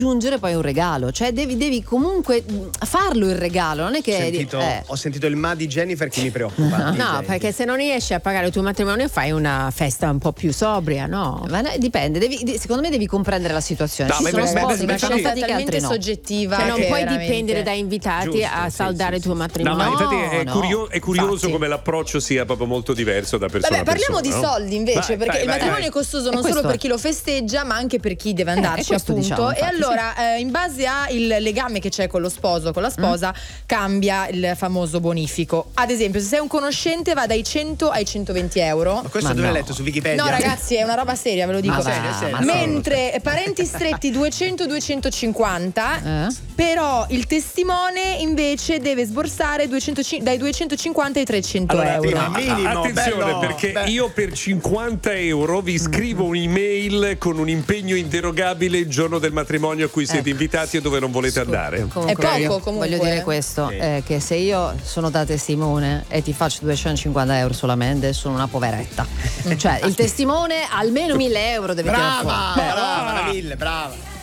aggiungere poi un regalo, cioè devi comunque farlo il regalo, non è che ho sentito il ma di Jennifer che mi preoccupa. No, perché se non riesci a pagare il tuo matrimonio fai una festa un po' più sobria, no? Ma dipende, secondo me devi comprendere la situazione. No, Ci sono sposi che fanno fatica, altri talmente no. soggettiva, Cioè, non puoi veramente dipendere da invitati a saldare il tuo matrimonio. No, ma infatti è curioso Infatti. come l'approccio sia proprio molto diverso da persona Vabbè, a parliamo persona, di no? soldi invece, perché il matrimonio è costoso non solo per chi lo festeggia, ma anche per chi deve andarci, questo appunto. diciamo, E infatti, allora, in base al legame che c'è con lo sposo, con la sposa, cambia il famoso bonifico. Ad esempio, se sei un conoscente va dai 100 ai 120 euro. Ma questo dove l'hai letto? Su Wikipedia? No, ragazzi, è una roba seria, ve lo dico. Serio? Mentre parenti stretti 200-250, però il testimone invece deve sborsare dai 250 ai 300 euro. Attenzione, perché io per 50 euro vi scrivo un'email con un impegno inderogabile il giorno del matrimonio a cui siete invitati e dove non volete andare. Comunque, È poco, io comunque. voglio dire questo, che se io sono da testimone e ti faccio 250 euro solamente, sono una poveretta. Cioè il testimone almeno 1.000 euro deve tirare fuori. Brava, 1000, brava.